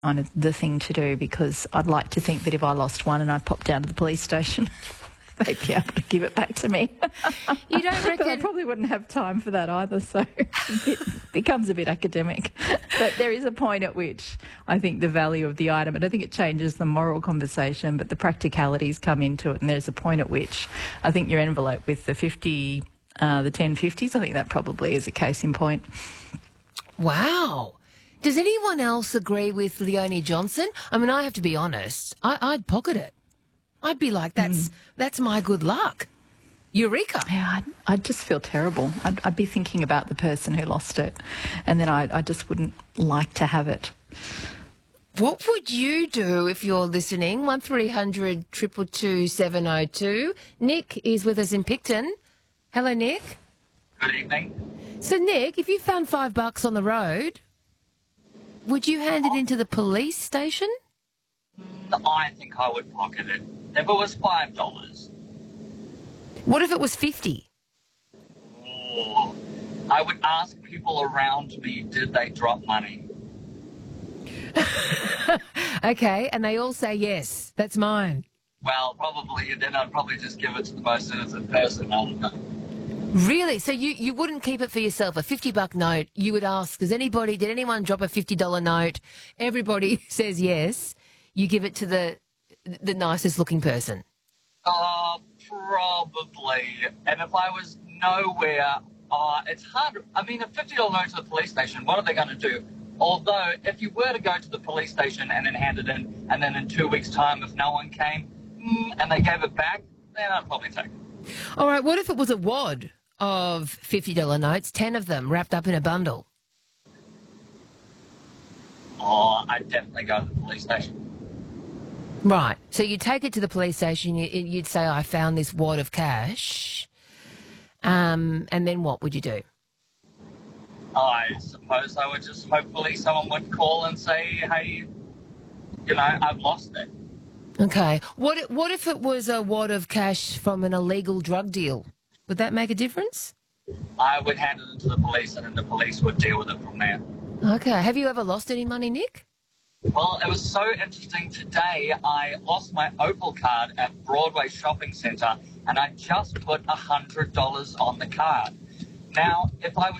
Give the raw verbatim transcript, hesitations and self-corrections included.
kind of the thing to do, because I'd like to think that if I lost one and I popped down to the police station, they'd be able to give it back to me. You don't reckon? But I probably wouldn't have time for that either, so it becomes a bit academic. But there is a point at which I think the value of the item, and I think it changes the moral conversation, but the practicalities come into it, and there's a point at which I think your envelope with the fifty, uh, the ten fifties, I think that probably is a case in point. Wow. Does anyone else agree with Leonie Johnson? I mean, I have to be honest. I, I'd pocket it. I'd be like, that's mm. that's my good luck. Eureka. Yeah, I'd, I'd just feel terrible. I'd, I'd be thinking about the person who lost it, and then I, I just wouldn't like to have it. What would you do if you're listening? one three hundred two two two seven oh two. Nick is with us in Picton. Hello, Nick. Good evening. So, Nick, if you found five bucks on the road, would you hand it into the police station? I think I would pocket it. If it was five dollars. What if it was fifty? Oh, I would ask people around me, did they drop money? Okay, and they all say yes, that's mine. Well, probably, then I'd probably just give it to the most innocent person. I don't know. Really? So you, you wouldn't keep it for yourself? A fifty buck note, you would ask, does anybody, did anyone drop a fifty dollar note? Everybody says yes. You give it to the the nicest looking person. Uh, probably. And if I was nowhere, uh, it's hard. I mean, a fifty dollar note to the police station, what are they going to do? Although, if you were to go to the police station and then hand it in, and then in two weeks' time, if no one came, mm, and they gave it back, then I'd probably take it. All right, what if it was a wad of fifty dollar notes, ten of them wrapped up in a bundle? Oh, I'd definitely go to the police station. Right. So you take it to the police station, you, you'd say, I found this wad of cash. Um, and then what would you do? I suppose I would just, hopefully someone would call and say, hey, you know, I've lost it. Okay. What if, what if it was a wad of cash from an illegal drug deal? Would that make a difference? I would hand it to the police, and then the police would deal with it from there. Okay. Have you ever lost any money, Nick? Well, it was so interesting. Today, I lost my Opal card at Broadway Shopping Centre, and I just put one hundred dollars on the card. Now, if I was